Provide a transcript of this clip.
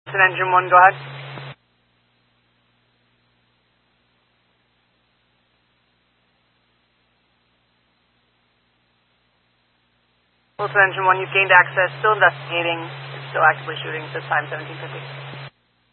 Engine 1, go ahead. Wilson Engine 1, you've gained access, still investigating, still actively shooting, this time 1750.